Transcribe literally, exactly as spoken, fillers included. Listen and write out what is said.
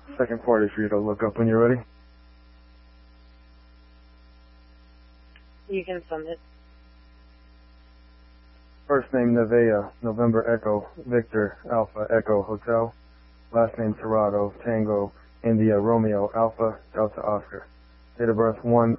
Second part is for you to look up when you're ready. You can send it. First name Nevaeh, November Echo, Victor, Alpha, Echo, Hotel. Last name Tirado, Tango, India, Romeo, Alpha, Delta, Oscar. Date of birth one